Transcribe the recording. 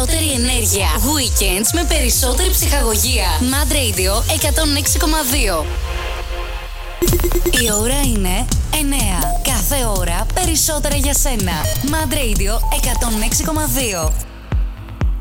περισσότερη ενέργεια. Weekends με περισσότερη ψυχαγωγία. Mad Radio 106,2. Η ώρα είναι 9. Κάθε ώρα περισσότερα για σένα. Mad Radio 106,2.